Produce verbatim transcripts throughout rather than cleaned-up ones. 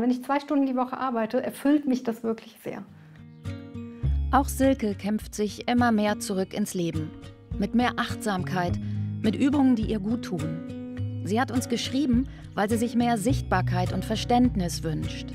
Wenn ich zwei Stunden die Woche arbeite, erfüllt mich das wirklich sehr. Auch Silke kämpft sich immer mehr zurück ins Leben. Mit mehr Achtsamkeit, mit Übungen, die ihr gut tun. Sie hat uns geschrieben, weil sie sich mehr Sichtbarkeit und Verständnis wünscht.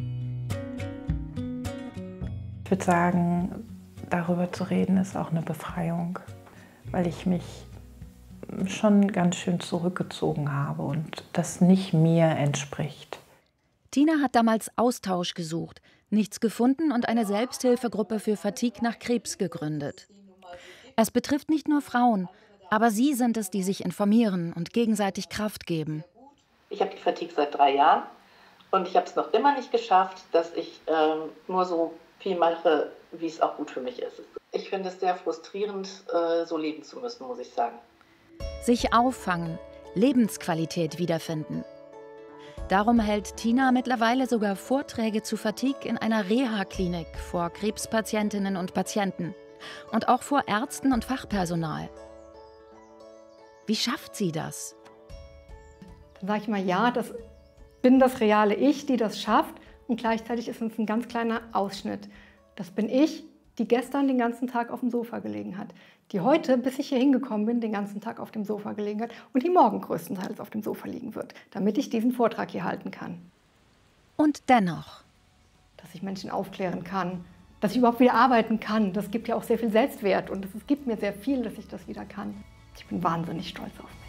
Ich würde sagen, darüber zu reden ist auch eine Befreiung, weil ich mich schon ganz schön zurückgezogen habe und das nicht mir entspricht. Tina hat damals Austausch gesucht, nichts gefunden und eine Selbsthilfegruppe für Fatigue nach Krebs gegründet. Es betrifft nicht nur Frauen, aber sie sind es, die sich informieren und gegenseitig Kraft geben. Ich habe die Fatigue seit drei Jahren und ich habe es noch immer nicht geschafft, dass ich äh, nur so viel mache, wie es auch gut für mich ist. Ich finde es sehr frustrierend, äh, so leben zu müssen, muss ich sagen. Sich auffangen, Lebensqualität wiederfinden. Darum hält Tina mittlerweile sogar Vorträge zu Fatigue in einer Reha-Klinik vor Krebspatientinnen und Patienten und auch vor Ärzten und Fachpersonal. Wie schafft sie das? Dann sage ich mal, ja, das bin das reale Ich, die das schafft. Und gleichzeitig ist es ein ganz kleiner Ausschnitt. Das bin ich, die gestern den ganzen Tag auf dem Sofa gelegen hat. Die heute, bis ich hier hingekommen bin, den ganzen Tag auf dem Sofa gelegen hat und die morgen größtenteils auf dem Sofa liegen wird, damit ich diesen Vortrag hier halten kann. Und dennoch. Dass ich Menschen aufklären kann, dass ich überhaupt wieder arbeiten kann. Das gibt ja auch sehr viel Selbstwert und es gibt mir sehr viel, dass ich das wieder kann. Ich bin wahnsinnig stolz auf mich.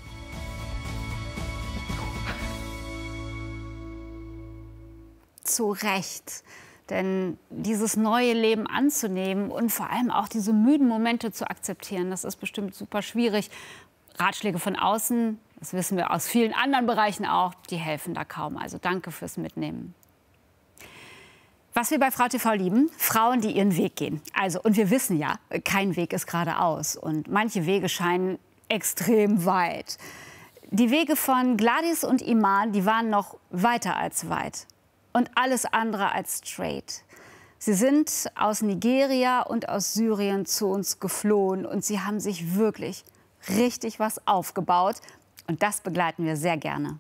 Zu Recht. Denn dieses neue Leben anzunehmen und vor allem auch diese müden Momente zu akzeptieren, das ist bestimmt super schwierig. Ratschläge von außen, das wissen wir aus vielen anderen Bereichen auch, die helfen da kaum. Also danke fürs Mitnehmen. Was wir bei Frau T V lieben, Frauen, die ihren Weg gehen. Also, und wir wissen ja, kein Weg ist geradeaus. Und manche Wege scheinen extrem weit. Die Wege von Gladys und Iman, die waren noch weiter als weit. Und alles andere als straight. Sie sind aus Nigeria und aus Syrien zu uns geflohen und sie haben sich wirklich richtig was aufgebaut. Und das begleiten wir sehr gerne.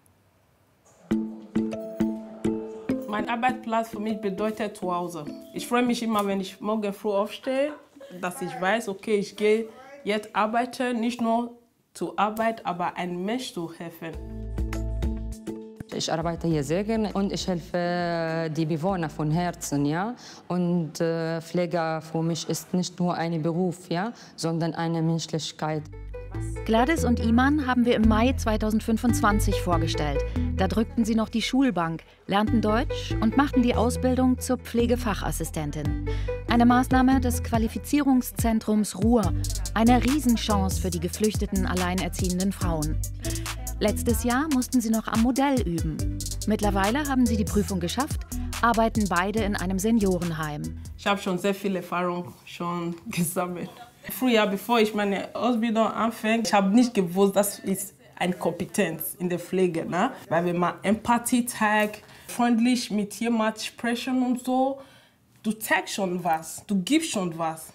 Mein Arbeitsplatz für mich bedeutet Zuhause. Ich freue mich immer, wenn ich morgen früh aufstehe, dass ich weiß, okay, ich gehe jetzt arbeiten, nicht nur zur Arbeit, aber einem Mensch zu helfen. Ich arbeite hier sehr gerne und ich helfe die Bewohner von Herzen, ja. Und äh, Pflege für mich ist nicht nur ein Beruf, ja, sondern eine Menschlichkeit. Gladys und Iman haben wir im Mai zweitausendfünfundzwanzig vorgestellt. Da drückten sie noch die Schulbank, lernten Deutsch und machten die Ausbildung zur Pflegefachassistentin. Eine Maßnahme des Qualifizierungszentrums Ruhr. Eine Riesenchance für die geflüchteten, alleinerziehenden Frauen. Letztes Jahr mussten sie noch am Modell üben. Mittlerweile haben sie die Prüfung geschafft, arbeiten beide in einem Seniorenheim. Ich habe schon sehr viel Erfahrung schon gesammelt. Früher, bevor ich meine Ausbildung anfing, ich habe nicht gewusst, das ist eine Kompetenz in der Pflege. Ne? Weil wenn man Empathie zeigt, freundlich mit jemandem sprechen und so, du zeigst schon was, du gibst schon was.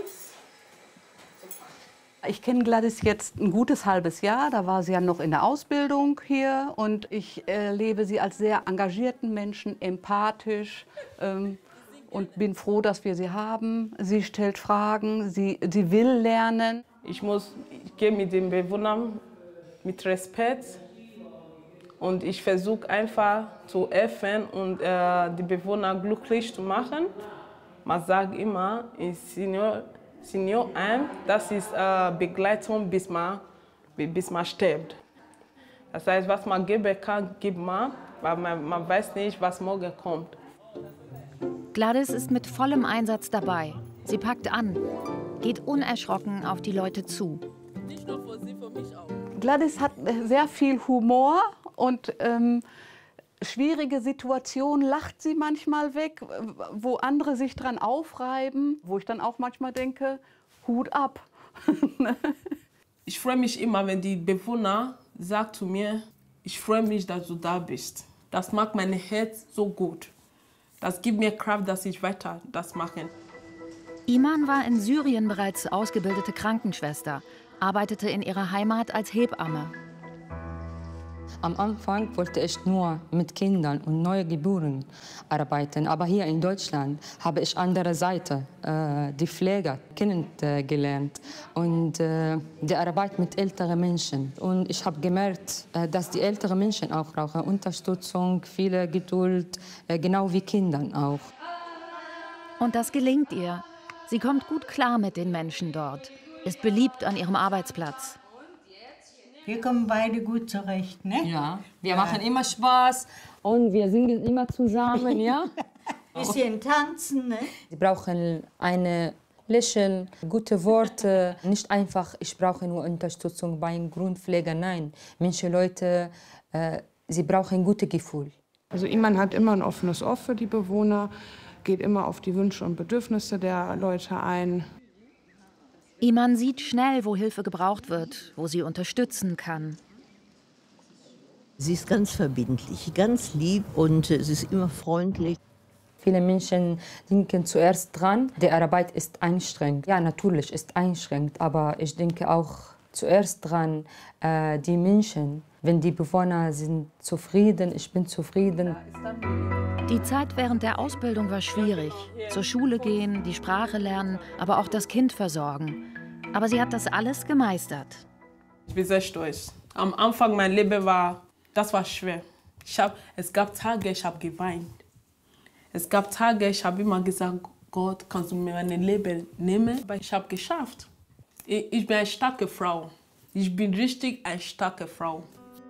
Ich kenne Gladys jetzt ein gutes halbes Jahr. Da war sie ja noch in der Ausbildung hier. Und ich erlebe sie als sehr engagierten Menschen, empathisch. Ähm, und bin froh, dass wir sie haben. Sie stellt Fragen, sie, sie will lernen. Ich muss, ich gehe mit den Bewohnern mit Respekt. Und ich versuche einfach zu helfen und äh, die Bewohner glücklich zu machen. Man sagt immer, in Senior Seniorheim, das ist äh, Begleitung, bis man, bis man stirbt. Das heißt, was man geben kann, gibt man, weil man, man weiß nicht, was morgen kommt. Gladys ist mit vollem Einsatz dabei. Sie packt an, geht unerschrocken auf die Leute zu. Nicht nur für sie, für mich auch. Gladys hat sehr viel Humor und ähm, schwierige Situationen lacht sie manchmal weg, wo andere sich dran aufreiben, wo ich dann auch manchmal denke, Hut ab. Ich freue mich immer, wenn die Bewohner sagen zu mir, ich freue mich, dass du da bist. Das macht mein Herz so gut. Das gibt mir Kraft, dass ich weiter das mache. Iman war in Syrien bereits ausgebildete Krankenschwester, arbeitete in ihrer Heimat als Hebamme. Am Anfang wollte ich nur mit Kindern und Neugeborenen arbeiten. Aber hier in Deutschland habe ich andere Seite, äh, die Pfleger kennengelernt und äh, die Arbeit mit älteren Menschen. Und ich habe gemerkt, äh, dass die älteren Menschen auch brauchen Unterstützung, viel Geduld, äh, genau wie Kindern auch. Und das gelingt ihr. Sie kommt gut klar mit den Menschen dort, ist beliebt an ihrem Arbeitsplatz. Wir kommen beide gut zurecht, ne? Ja, wir ja. machen immer Spaß und wir singen immer zusammen, ja? Bisschen tanzen, ne? Sie brauchen eine Lächeln, gute Worte, nicht einfach, ich brauche nur Unterstützung bei einem Grundpfleger, nein. Manche Leute, äh, sie brauchen ein gutes Gefühl. Also Iman hat immer ein offenes Ohr für die Bewohner, geht immer auf die Wünsche und Bedürfnisse der Leute ein. Iman sieht schnell, wo Hilfe gebraucht wird, wo sie unterstützen kann. Sie ist ganz verbindlich, ganz lieb und sie ist immer freundlich. Viele Menschen denken zuerst dran, die Arbeit ist anstrengend. Ja, natürlich ist anstrengend, aber ich denke auch zuerst dran, äh, die Menschen. Wenn die Bewohner sind zufrieden, ich bin zufrieden. Die Zeit während der Ausbildung war schwierig. Zur Schule gehen, die Sprache lernen, aber auch das Kind versorgen. Aber sie hat das alles gemeistert. Ich bin sehr stolz. Am Anfang mein Leben war, das war schwer. Ich hab, es gab Tage, ich habe geweint. Es gab Tage, ich habe immer gesagt, Gott, kannst du mir mein Leben nehmen? Aber ich habe geschafft. Ich, ich bin eine starke Frau. Ich bin richtig eine starke Frau.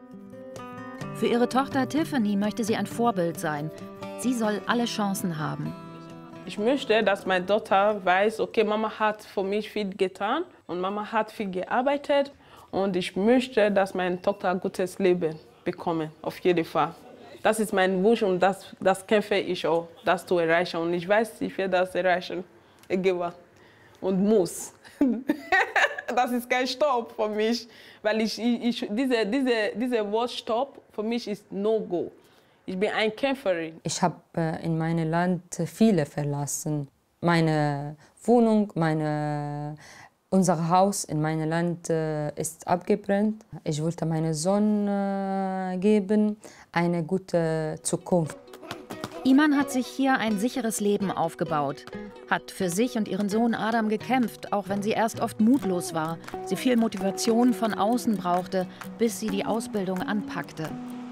Für ihre Tochter Tiffany möchte sie ein Vorbild sein. Sie soll alle Chancen haben. Ich möchte, dass meine Tochter weiß, okay, Mama hat für mich viel getan und Mama hat viel gearbeitet. Und ich möchte, dass meine Tochter ein gutes Leben bekommt, auf jeden Fall. Das ist mein Wunsch und das, das kämpfe ich auch, das zu erreichen. Und ich weiß, ich werde das erreichen. Egal. Und muss. Das ist kein Stopp für mich, weil ich, ich, diese, diese, diese Wort Stopp für mich ist No-Go. Ich bin eine Kämpferin. Ich habe äh, in meinem Land viele verlassen. Meine Wohnung, meine, unser Haus in meinem Land äh, ist abgebrannt. Ich wollte meinem Sohn äh, geben, eine gute Zukunft. Iman hat sich hier ein sicheres Leben aufgebaut, hat für sich und ihren Sohn Adam gekämpft, auch wenn sie erst oft mutlos war, sie viel Motivation von außen brauchte, bis sie die Ausbildung anpackte.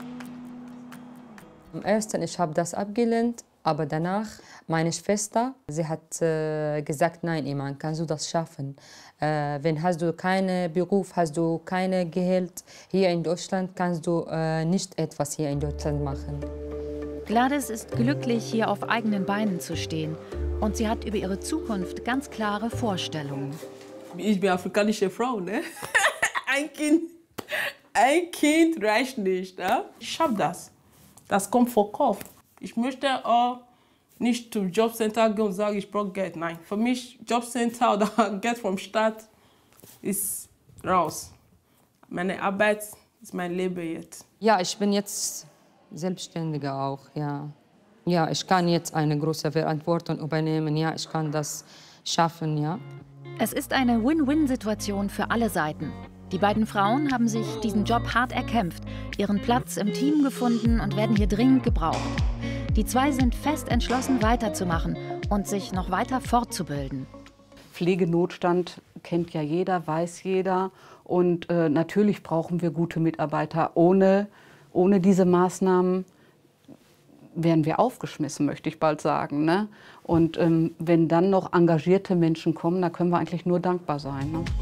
Am ersten, ich habe das abgelehnt, aber danach, meine Schwester, sie hat äh, gesagt, nein, Iman, kannst du das schaffen? Äh, wenn hast du keinen Beruf, hast du kein Gehalt hier in Deutschland, kannst du äh, nicht etwas hier in Deutschland machen. Gladys ist glücklich, hier auf eigenen Beinen zu stehen. Und sie hat über ihre Zukunft ganz klare Vorstellungen. Ich bin afrikanische Frau, ne? Ein Kind, ein Kind reicht nicht. Ne? Ich schaffe das. Das kommt vor Kopf. Ich möchte auch nicht zum Jobcenter gehen und sagen, ich brauche Geld. Nein, für mich Jobcenter oder Geld vom Staat ist raus. Meine Arbeit ist mein Leben jetzt. Ja, ich bin jetzt Selbstständiger auch, ja. Ja, ich kann jetzt eine große Verantwortung übernehmen, ja, ich kann das schaffen, ja. Es ist eine Win-Win-Situation für alle Seiten. Die beiden Frauen haben sich diesen Job hart erkämpft, ihren Platz im Team gefunden und werden hier dringend gebraucht. Die zwei sind fest entschlossen, weiterzumachen und sich noch weiter fortzubilden. Pflegenotstand kennt ja jeder, weiß jeder. Und äh, natürlich brauchen wir gute Mitarbeiter. Ohne, ohne diese Maßnahmen wären wir aufgeschmissen, möchte ich bald sagen. Ne? Und ähm, wenn dann noch engagierte Menschen kommen, da können wir eigentlich nur dankbar sein. Ne?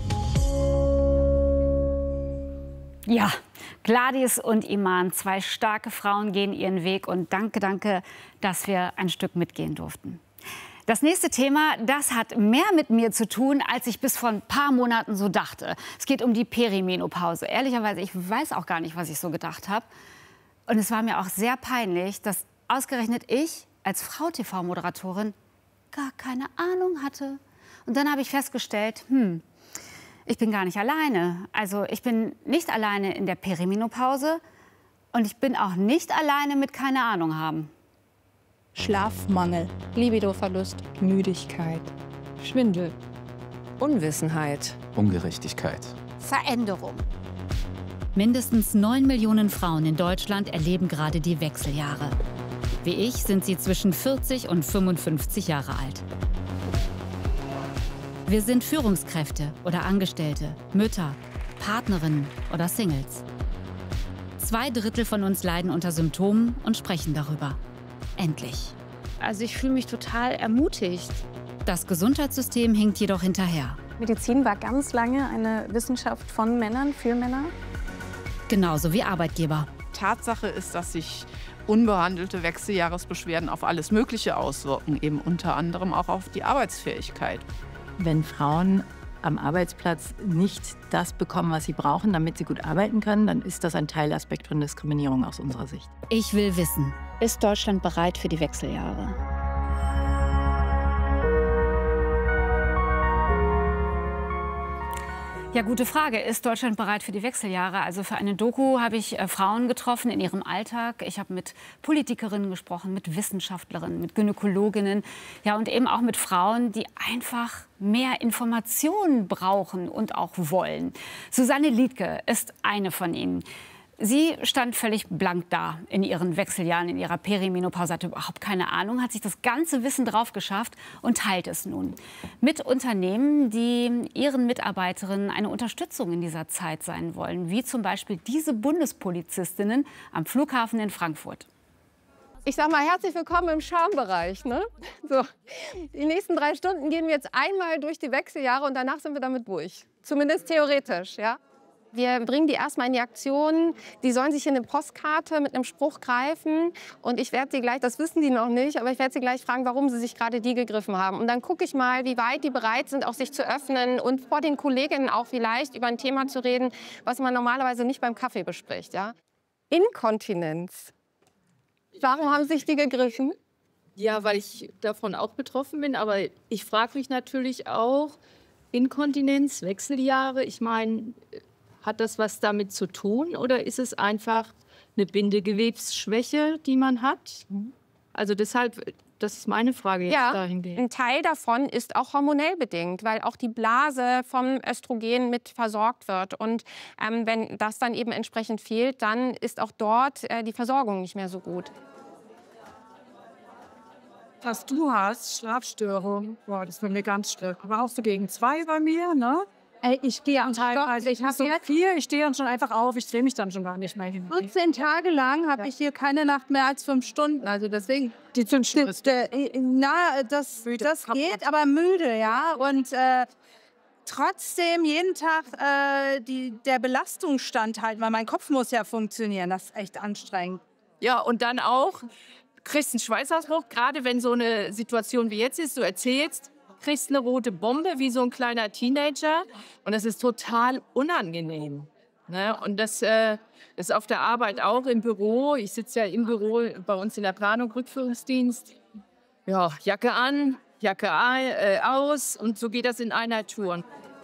Ja, Gladys und Iman, zwei starke Frauen gehen ihren Weg. Und danke, danke, dass wir ein Stück mitgehen durften. Das nächste Thema, das hat mehr mit mir zu tun, als ich bis vor ein paar Monaten so dachte. Es geht um die Perimenopause. Ehrlicherweise, ich weiß auch gar nicht, was ich so gedacht habe. Und es war mir auch sehr peinlich, dass ausgerechnet ich als Frau-T V-Moderatorin gar keine Ahnung hatte. Und dann habe ich festgestellt, hm, ich bin gar nicht alleine. Also ich bin nicht alleine in der Perimenopause und ich bin auch nicht alleine mit keine Ahnung haben. Schlafmangel, Libidoverlust, Müdigkeit, Schwindel, Unwissenheit, Ungerechtigkeit, Veränderung. Mindestens neun Millionen Frauen in Deutschland erleben gerade die Wechseljahre. Wie ich sind sie zwischen vierzig und fünfundfünfzig Jahre alt. Wir sind Führungskräfte oder Angestellte, Mütter, Partnerinnen oder Singles. Zwei Drittel von uns leiden unter Symptomen und sprechen darüber. Endlich. Also ich fühle mich total ermutigt. Das Gesundheitssystem hinkt jedoch hinterher. Medizin war ganz lange eine Wissenschaft von Männern, für Männer. Genauso wie Arbeitgeber. Tatsache ist, dass sich unbehandelte Wechseljahresbeschwerden auf alles Mögliche auswirken, eben unter anderem auch auf die Arbeitsfähigkeit. Wenn Frauen am Arbeitsplatz nicht das bekommen, was sie brauchen, damit sie gut arbeiten können, dann ist das ein Teilaspekt von Diskriminierung aus unserer Sicht. Ich will wissen. Ist Deutschland bereit für die Wechseljahre? Ja, gute Frage. Ist Deutschland bereit für die Wechseljahre? Also für eine Doku habe ich äh, Frauen getroffen in ihrem Alltag. Ich habe mit Politikerinnen gesprochen, mit Wissenschaftlerinnen, mit Gynäkologinnen. Ja, und eben auch mit Frauen, die einfach mehr Informationen brauchen und auch wollen. Susanne Liedtke ist eine von ihnen. Sie stand völlig blank da in ihren Wechseljahren, in ihrer Perimenopause, hatte überhaupt keine Ahnung, hat sich das ganze Wissen drauf geschafft und teilt es nun mit Unternehmen, die ihren Mitarbeiterinnen eine Unterstützung in dieser Zeit sein wollen, wie zum Beispiel diese Bundespolizistinnen am Flughafen in Frankfurt. Ich sag mal, herzlich willkommen im Charmebereich. Ne? So, die nächsten drei Stunden gehen wir jetzt einmal durch die Wechseljahre und danach sind wir damit durch. Zumindest theoretisch, ja. Wir bringen die erstmal in die Aktion. Die sollen sich in eine Postkarte mit einem Spruch greifen. Und ich werde sie gleich, das wissen die noch nicht, aber ich werde sie gleich fragen, warum sie sich gerade die gegriffen haben. Und dann gucke ich mal, wie weit die bereit sind, auch sich zu öffnen und vor den Kolleginnen auch vielleicht über ein Thema zu reden, was man normalerweise nicht beim Kaffee bespricht. Ja? Inkontinenz. Warum haben sich die gegriffen? Ja, weil ich davon auch betroffen bin. Aber ich frage mich natürlich auch, Inkontinenz, Wechseljahre, ich meine, hat das was damit zu tun oder ist es einfach eine Bindegewebsschwäche, die man hat? Also deshalb, das ist meine Frage jetzt ja, dahingehend. Ein Teil davon ist auch hormonell bedingt, weil auch die Blase vom Östrogen mit versorgt wird. Und ähm, wenn das dann eben entsprechend fehlt, dann ist auch dort äh, die Versorgung nicht mehr so gut. Was du hast, Schlafstörung, boah, das ist bei mir ganz schlimm. Aber auch so gegen zwei bei mir, ne? Ey, ich stehe am Tag, also ich habe so vier, ich stehe dann schon einfach auf, ich drehe mich dann schon gar nicht mehr hin. vierzehn Tage lang habe ja. ich hier keine Nacht mehr als fünf Stunden, also deswegen... Die fünf Stunden? Na, das, das geht, aber müde, ja, und äh, trotzdem jeden Tag äh, die, der Belastungsstand halten, weil mein Kopf muss ja funktionieren, das ist echt anstrengend. Ja, und dann auch, kriegst einen Schweißausbruch, gerade wenn so eine Situation wie jetzt ist, du erzählst, kriegst eine rote Bombe wie so ein kleiner Teenager und das ist total unangenehm. Ne? Und das äh, ist auf der Arbeit auch im Büro. Ich sitze ja im Büro bei uns in der Planung, Rückführungsdienst. Ja, Jacke an, Jacke äh, aus und so geht das in einer Tour.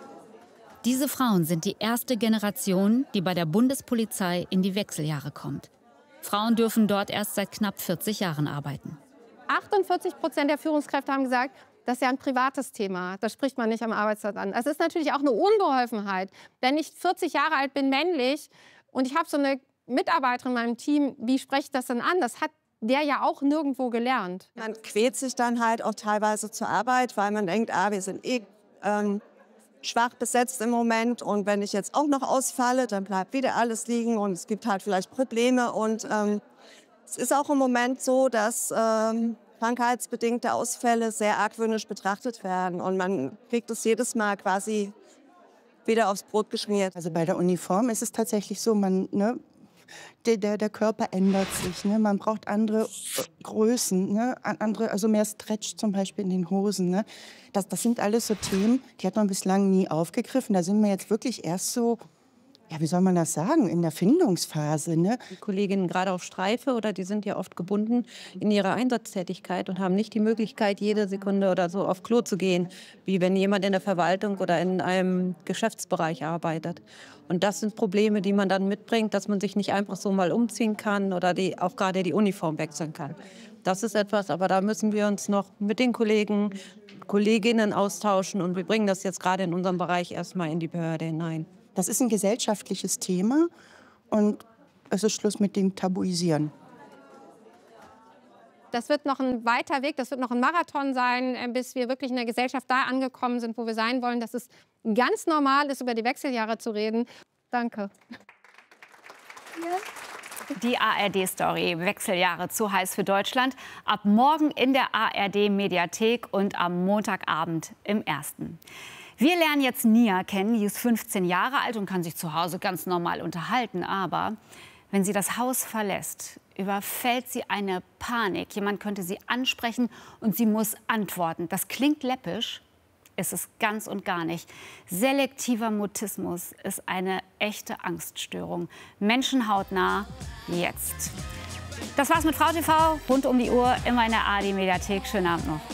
Diese Frauen sind die erste Generation, die bei der Bundespolizei in die Wechseljahre kommt. Frauen dürfen dort erst seit knapp vierzig Jahren arbeiten. achtundvierzig Prozent der Führungskräfte haben gesagt, das ist ja ein privates Thema. Das spricht man nicht am Arbeitsplatz an. Es ist natürlich auch eine Unbeholfenheit. Wenn ich vierzig Jahre alt bin, männlich, und ich habe so eine Mitarbeiterin in meinem Team, wie spreche ich das denn an? Das hat der ja auch nirgendwo gelernt. Man quält sich dann halt auch teilweise zur Arbeit, weil man denkt, ah, wir sind eh ähm, schwach besetzt im Moment. Und wenn ich jetzt auch noch ausfalle, dann bleibt wieder alles liegen und es gibt halt vielleicht Probleme. Und ähm, es ist auch im Moment so, dass... Ähm, krankheitsbedingte Ausfälle sehr argwöhnisch betrachtet werden. Und man kriegt es jedes Mal quasi wieder aufs Brot geschmiert. Also bei der Uniform ist es tatsächlich so, man, ne, der, der, der Körper ändert sich. Ne? Man braucht andere Größen, ne? andere, also mehr Stretch zum Beispiel in den Hosen. Ne? Das, das sind alles so Themen, die hat man bislang nie aufgegriffen. Da sind wir jetzt wirklich erst so, ja, wie soll man das sagen, in der Findungsphase. Ne? Die Kolleginnen gerade auf Streife oder die sind ja oft gebunden in ihrer Einsatztätigkeit und haben nicht die Möglichkeit, jede Sekunde oder so auf Klo zu gehen, wie wenn jemand in der Verwaltung oder in einem Geschäftsbereich arbeitet. Und das sind Probleme, die man dann mitbringt, dass man sich nicht einfach so mal umziehen kann oder die, auch gerade die Uniform wechseln kann. Das ist etwas, aber da müssen wir uns noch mit den Kollegen, Kolleginnen austauschen und wir bringen das jetzt gerade in unserem Bereich erstmal in die Behörde hinein. Das ist ein gesellschaftliches Thema und es ist Schluss mit dem Tabuisieren. Das wird noch ein weiter Weg, das wird noch ein Marathon sein, bis wir wirklich in der Gesellschaft da angekommen sind, wo wir sein wollen, dass es ganz normal ist, über die Wechseljahre zu reden. Danke. Die A R D-Story Wechseljahre zu heiß für Deutschland. Ab morgen in der A R D-Mediathek und am Montagabend im Ersten. Wir lernen jetzt Nia kennen. Die ist fünfzehn Jahre alt und kann sich zu Hause ganz normal unterhalten. Aber wenn sie das Haus verlässt, überfällt sie eine Panik. Jemand könnte sie ansprechen und sie muss antworten. Das klingt läppisch, ist es ganz und gar nicht. Selektiver Mutismus ist eine echte Angststörung. Menschenhautnah jetzt. Das war's mit Frau T V. Rund um die Uhr, immer in der A R D-Mediathek. Schönen Abend noch.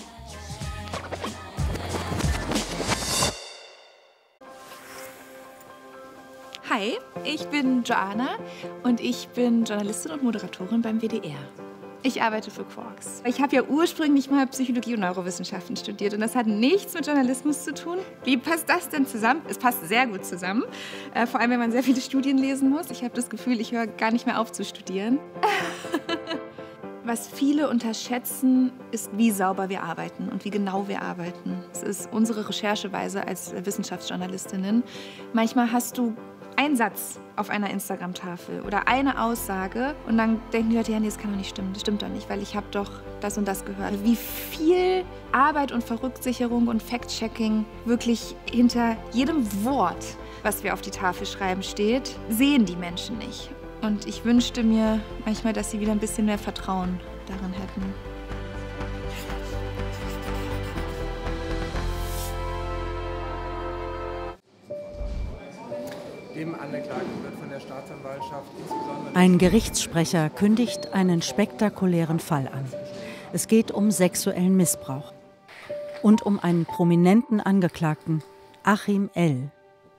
Hi, ich bin Joanna und ich bin Journalistin und Moderatorin beim W D R. Ich arbeite für Quarks. Ich habe ja ursprünglich mal Psychologie und Neurowissenschaften studiert und das hat nichts mit Journalismus zu tun. Wie passt das denn zusammen? Es passt sehr gut zusammen, äh, vor allem wenn man sehr viele Studien lesen muss. Ich habe das Gefühl, ich höre gar nicht mehr auf zu studieren. Was viele unterschätzen, ist, wie sauber wir arbeiten und wie genau wir arbeiten. Das ist unsere Rechercheweise als Wissenschaftsjournalistinnen. Manchmal hast du einen Satz auf einer Instagram-Tafel oder eine Aussage und dann denken die Leute, ja, nee, das kann doch nicht stimmen, das stimmt doch nicht, weil ich habe doch das und das gehört. Wie viel Arbeit und Verrücksicherung und Fact-Checking wirklich hinter jedem Wort, was wir auf die Tafel schreiben, steht, sehen die Menschen nicht. Und ich wünschte mir manchmal, dass sie wieder ein bisschen mehr Vertrauen darin hätten. Dem Angeklagten wird von der Staatsanwaltschaft insbesondere... Ein Gerichtssprecher kündigt einen spektakulären Fall an. Es geht um sexuellen Missbrauch und um einen prominenten Angeklagten, Achim L.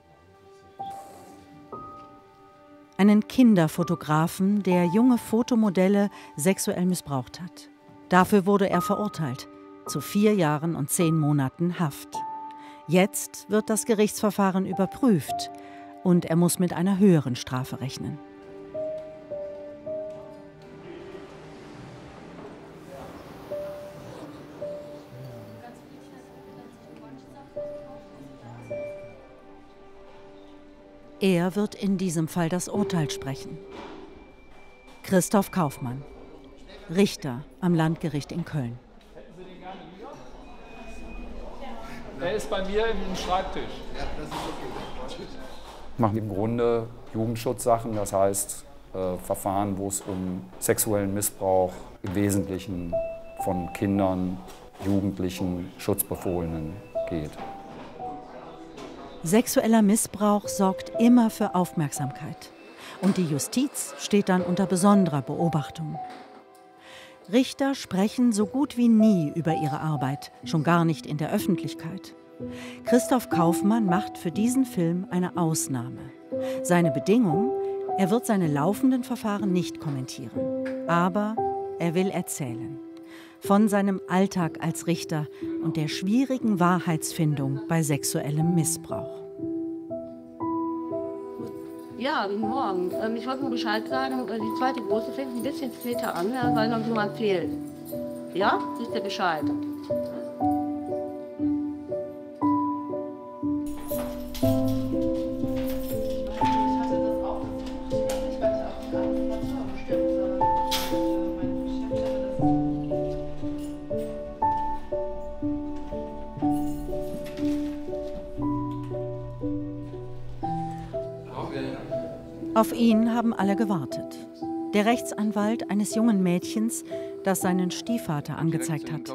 Einen Kinderfotografen, der junge Fotomodelle sexuell missbraucht hat. Dafür wurde er verurteilt zu vier Jahren und zehn Monaten Haft. Jetzt wird das Gerichtsverfahren überprüft und er muss mit einer höheren Strafe rechnen. Er wird in diesem Fall das Urteil sprechen. Christoph Kaufmann, Richter am Landgericht in Köln. Er ist bei mir im Schreibtisch. Ich mache im Grunde Jugendschutzsachen, das heißt äh, Verfahren, wo es um sexuellen Missbrauch im Wesentlichen von Kindern, Jugendlichen, Schutzbefohlenen geht. Sexueller Missbrauch sorgt immer für Aufmerksamkeit. Und die Justiz steht dann unter besonderer Beobachtung. Richter sprechen so gut wie nie über ihre Arbeit, schon gar nicht in der Öffentlichkeit. Christoph Kaufmann macht für diesen Film eine Ausnahme. Seine Bedingung: er wird seine laufenden Verfahren nicht kommentieren. Aber er will erzählen. Von seinem Alltag als Richter und der schwierigen Wahrheitsfindung bei sexuellem Missbrauch. Ja, guten Morgen. Ähm, ich wollte nur Bescheid sagen, die zweite große fängt ein bisschen später an, weil noch jemand fehlt. Ja, wisst ihr Bescheid? Auf ihn haben alle gewartet. Der Rechtsanwalt eines jungen Mädchens, das seinen Stiefvater angezeigt hat.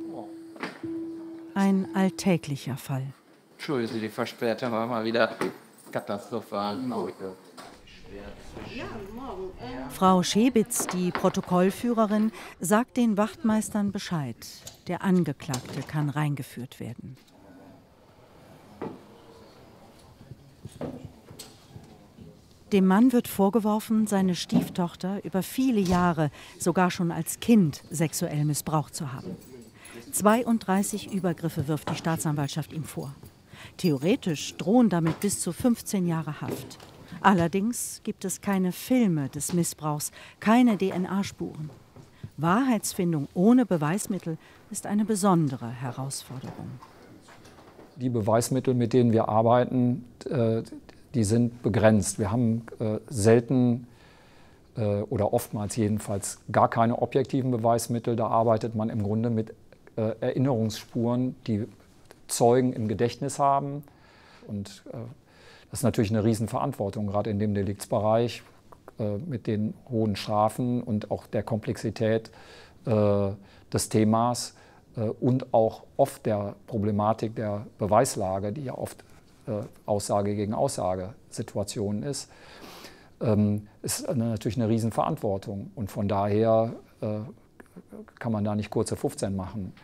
Ein alltäglicher Fall. Entschuldigen Sie die Verspätung, war mal wieder katastrophal. Frau Schebitz, die Protokollführerin, sagt den Wachtmeistern Bescheid. Der Angeklagte kann reingeführt werden. Dem Mann wird vorgeworfen, seine Stieftochter über viele Jahre, sogar schon als Kind, sexuell missbraucht zu haben. zweiunddreißig Übergriffe wirft die Staatsanwaltschaft ihm vor. Theoretisch drohen damit bis zu fünfzehn Jahre Haft. Allerdings gibt es keine Filme des Missbrauchs, keine D N A-Spuren. Wahrheitsfindung ohne Beweismittel ist eine besondere Herausforderung. Die Beweismittel, mit denen wir arbeiten, die sind begrenzt. Wir haben selten oder oftmals jedenfalls gar keine objektiven Beweismittel. Da arbeitet man im Grunde mit Erinnerungsspuren, die Zeugen im Gedächtnis haben. Und das ist natürlich eine Riesenverantwortung, gerade in dem Deliktsbereich mit den hohen Strafen und auch der Komplexität des Themas und auch oft der Problematik der Beweislage, die ja oft Aussage gegen Aussage-Situationen ist, ist natürlich eine Riesenverantwortung. Und von daher kann man da nicht kurze fünfzehn machen.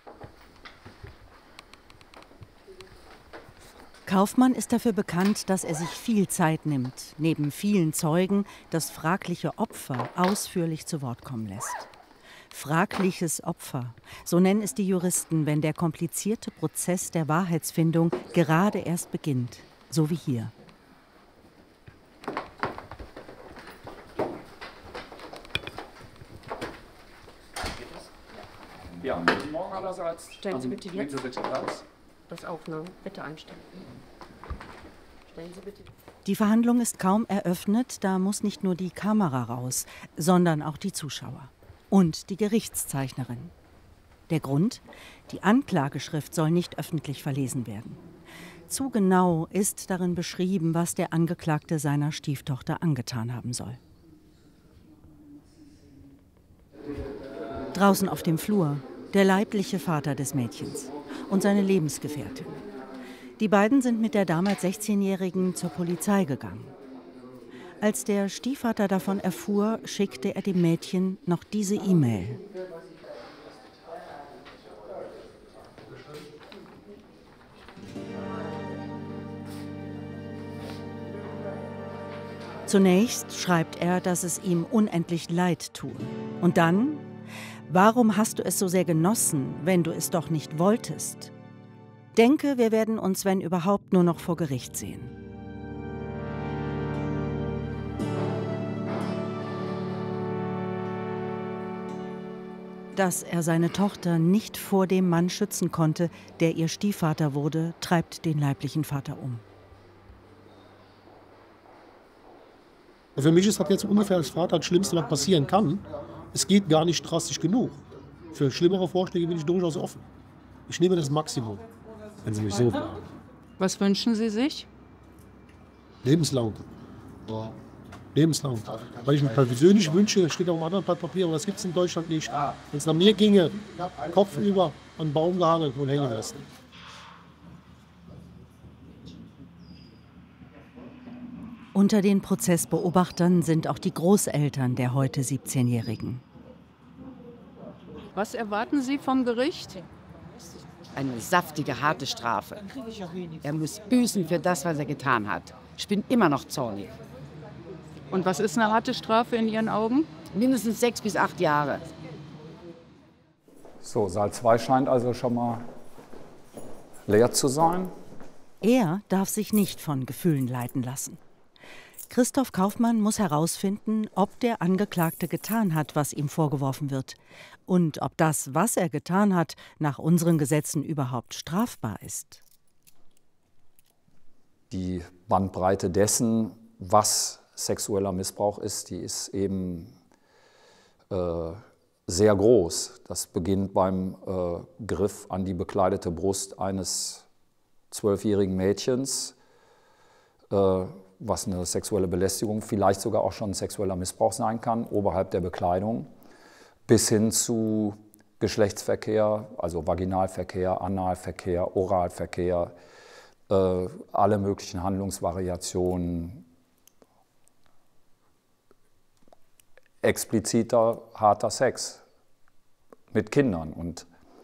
Kaufmann ist dafür bekannt, dass er sich viel Zeit nimmt, neben vielen Zeugen das fragliche Opfer ausführlich zu Wort kommen lässt. Fragliches Opfer, so nennen es die Juristen, wenn der komplizierte Prozess der Wahrheitsfindung gerade erst beginnt, so wie hier. Ja, guten Morgen allerseits. Stellen Sie bitte Nehmen Sie bitte Platz. das auf, ne? Bitte einstellen. Stellen Sie bitte. Die Verhandlung ist kaum eröffnet, da muss nicht nur die Kamera raus, sondern auch die Zuschauer. Und die Gerichtszeichnerin. Der Grund? Die Anklageschrift soll nicht öffentlich verlesen werden. Zu genau ist darin beschrieben, was der Angeklagte seiner Stieftochter angetan haben soll. Draußen auf dem Flur der leibliche Vater des Mädchens und seine Lebensgefährtin. Die beiden sind mit der damals sechzehnjährigen zur Polizei gegangen. Als der Stiefvater davon erfuhr, schickte er dem Mädchen noch diese E-Mail. Zunächst schreibt er, dass es ihm unendlich leid tue. Und dann: Warum hast du es so sehr genossen, wenn du es doch nicht wolltest? Denke, wir werden uns, wenn überhaupt, nur noch vor Gericht sehen. Dass er seine Tochter nicht vor dem Mann schützen konnte, der ihr Stiefvater wurde, treibt den leiblichen Vater um. Für mich ist das jetzt ungefähr als Vater das Schlimmste, was passieren kann. Es geht gar nicht drastisch genug. Für schlimmere Vorschläge bin ich durchaus offen. Ich nehme das Maximum, wenn Sie mich so fragen. Was wünschen Sie sich? Lebenslang. Lebenslang. Weil ich mir persönlich wünsche, das steht auf einem anderen Blatt Papier, aber das gibt es in Deutschland nicht. Wenn es nach mir ginge, Kopf über an einen Baum gehangen und hängen lassen. Unter den Prozessbeobachtern sind auch die Großeltern der heute siebzehnjährigen. Was erwarten Sie vom Gericht? Eine saftige, harte Strafe. Er muss büßen für das, was er getan hat. Ich bin immer noch zornig. Und was ist eine harte Strafe in Ihren Augen? Mindestens sechs bis acht Jahre. So, Saal zwei scheint also schon mal leer zu sein. Er darf sich nicht von Gefühlen leiten lassen. Christoph Kaufmann muss herausfinden, ob der Angeklagte getan hat, was ihm vorgeworfen wird. Und ob das, was er getan hat, nach unseren Gesetzen überhaupt strafbar ist. Die Bandbreite dessen, was sexueller Missbrauch ist, die ist eben äh, sehr groß. Das beginnt beim äh, Griff an die bekleidete Brust eines zwölfjährigen Mädchens, äh, was eine sexuelle Belästigung, vielleicht sogar auch schon ein sexueller Missbrauch sein kann, oberhalb der Bekleidung, bis hin zu Geschlechtsverkehr, also Vaginalverkehr, Analverkehr, Oralverkehr, äh, alle möglichen Handlungsvariationen, expliziter, harter Sex mit Kindern. Und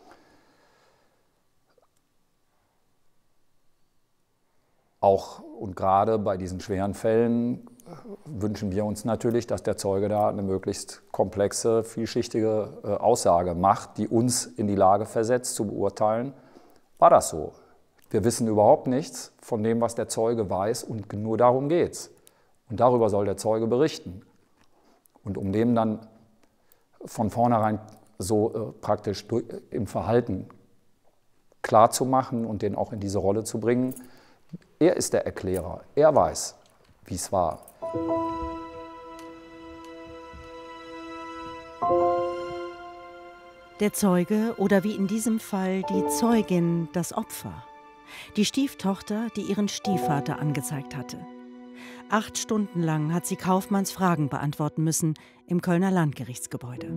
auch und gerade bei diesen schweren Fällen wünschen wir uns natürlich, dass der Zeuge da eine möglichst komplexe, vielschichtige äh, Aussage macht, die uns in die Lage versetzt, zu beurteilen, war das so? Wir wissen überhaupt nichts von dem, was der Zeuge weiß, und nur darum geht's. Und darüber soll der Zeuge berichten. Und um dem dann von vornherein so äh, praktisch durch, äh, im Verhalten klar zu machen und den auch in diese Rolle zu bringen, er ist der Erklärer, er weiß, wie es war. Der Zeuge oder wie in diesem Fall die Zeugin das Opfer. Die Stieftochter, die ihren Stiefvater angezeigt hatte. Acht Stunden lang hat sie Kaufmanns Fragen beantworten müssen im Kölner Landgerichtsgebäude.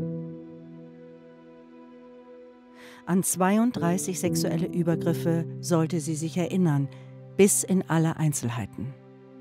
An zweiunddreißig sexuelle Übergriffe sollte sie sich erinnern, bis in alle Einzelheiten.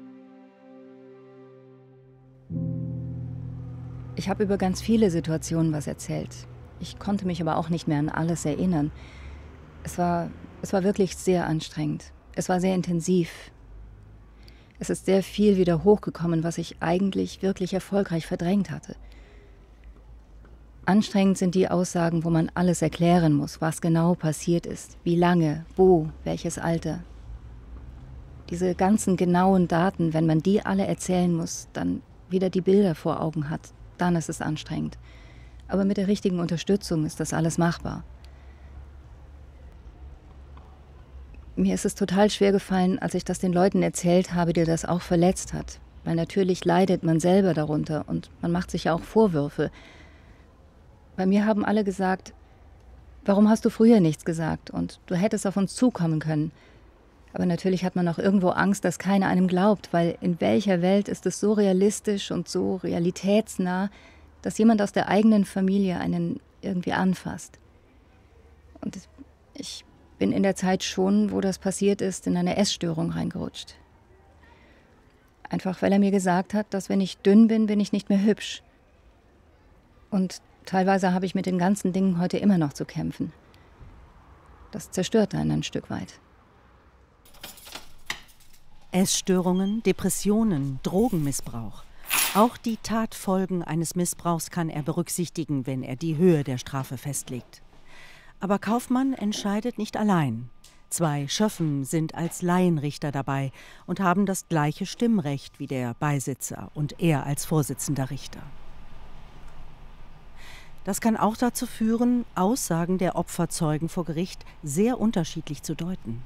Ich habe über ganz viele Situationen was erzählt. Ich konnte mich aber auch nicht mehr an alles erinnern. Es war, es war wirklich sehr anstrengend. Es war sehr intensiv. Es ist sehr viel wieder hochgekommen, was ich eigentlich wirklich erfolgreich verdrängt hatte. Anstrengend sind die Aussagen, wo man alles erklären muss, was genau passiert ist, wie lange, wo, welches Alter. Diese ganzen genauen Daten, wenn man die alle erzählen muss, dann wieder die Bilder vor Augen hat, dann ist es anstrengend. Aber mit der richtigen Unterstützung ist das alles machbar. Mir ist es total schwer gefallen, als ich das den Leuten erzählt habe, die das auch verletzt hat. Weil natürlich leidet man selber darunter und man macht sich ja auch Vorwürfe. Bei mir haben alle gesagt, warum hast du früher nichts gesagt und du hättest auf uns zukommen können. Aber natürlich hat man auch irgendwo Angst, dass keiner einem glaubt, weil in welcher Welt ist es so realistisch und so realitätsnah, dass jemand aus der eigenen Familie einen irgendwie anfasst. Und ich bin in der Zeit schon, wo das passiert ist, in eine Essstörung reingerutscht. Einfach weil er mir gesagt hat, dass wenn ich dünn bin, bin ich nicht mehr hübsch. Und teilweise habe ich mit den ganzen Dingen heute immer noch zu kämpfen. Das zerstört einen ein Stück weit. Essstörungen, Depressionen, Drogenmissbrauch. Auch die Tatfolgen eines Missbrauchs kann er berücksichtigen, wenn er die Höhe der Strafe festlegt. Aber Kaufmann entscheidet nicht allein. Zwei Schöffen sind als Laienrichter dabei und haben das gleiche Stimmrecht wie der Beisitzer und er als Vorsitzender Richter. Das kann auch dazu führen, Aussagen der Opferzeugen vor Gericht sehr unterschiedlich zu deuten.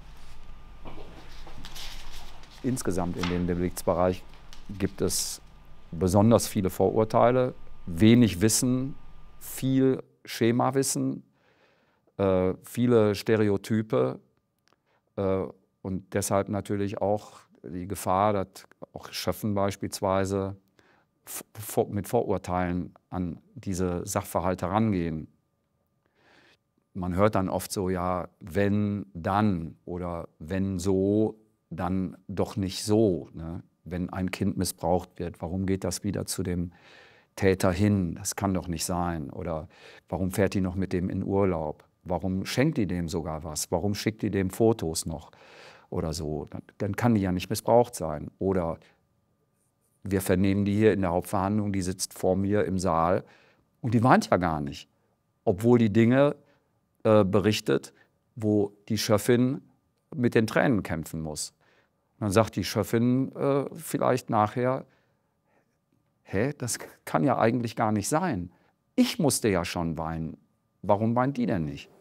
Insgesamt in dem Deliktsbereich gibt es besonders viele Vorurteile, wenig Wissen, viel Schemawissen, äh, viele Stereotype äh, und deshalb natürlich auch die Gefahr, dass auch Schöffen beispielsweise mit Vorurteilen an diese Sachverhalte rangehen. Man hört dann oft so, ja, wenn, dann oder wenn so, dann doch nicht so. Ne? Wenn ein Kind missbraucht wird, warum geht das wieder zu dem Täter hin? Das kann doch nicht sein. Oder warum fährt die noch mit dem in Urlaub? Warum schenkt die dem sogar was? Warum schickt die dem Fotos noch? Oder so. Dann kann die ja nicht missbraucht sein. Oder wir vernehmen die hier in der Hauptverhandlung, die sitzt vor mir im Saal und die weint ja gar nicht. Obwohl die Dinge äh, berichtet, wo die Schöffin mit den Tränen kämpfen muss. Und dann sagt die Schöffin äh, vielleicht nachher, hä, das kann ja eigentlich gar nicht sein. Ich musste ja schon weinen. Warum weint die denn nicht?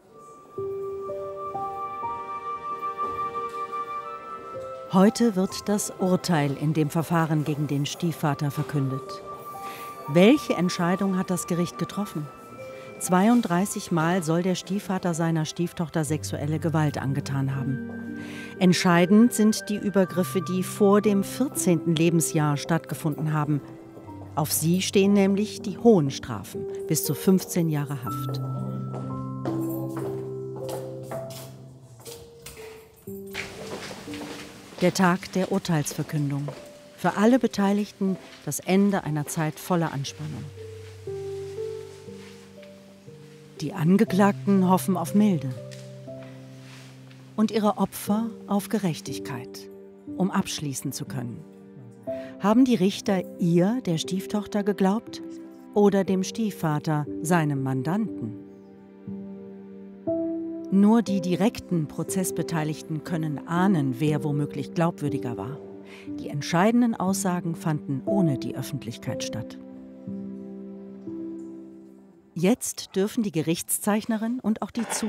Heute wird das Urteil in dem Verfahren gegen den Stiefvater verkündet. Welche Entscheidung hat das Gericht getroffen? zweiunddreißig Mal soll der Stiefvater seiner Stieftochter sexuelle Gewalt angetan haben. Entscheidend sind die Übergriffe, die vor dem vierzehnten Lebensjahr stattgefunden haben. Auf sie stehen nämlich die hohen Strafen, bis zu fünfzehn Jahre Haft. Der Tag der Urteilsverkündung. Für alle Beteiligten das Ende einer Zeit voller Anspannung. Die Angeklagten hoffen auf Milde. Und ihre Opfer auf Gerechtigkeit, um abschließen zu können. Haben die Richter ihr, der Stieftochter, geglaubt? Oder dem Stiefvater, seinem Mandanten? Nur die direkten Prozessbeteiligten können ahnen, wer womöglich glaubwürdiger war. Die entscheidenden Aussagen fanden ohne die Öffentlichkeit statt. Jetzt dürfen die Gerichtszeichnerin und auch die Zuschauer